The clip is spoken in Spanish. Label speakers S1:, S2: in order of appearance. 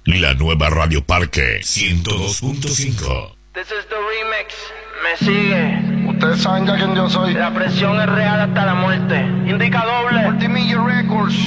S1: La nueva Radio Parque 102.5.
S2: This is the remix. Me sigue.
S3: Ustedes saben ya quién yo soy.
S2: La presión es real hasta la muerte. Indica doble.
S3: Multimillia Records.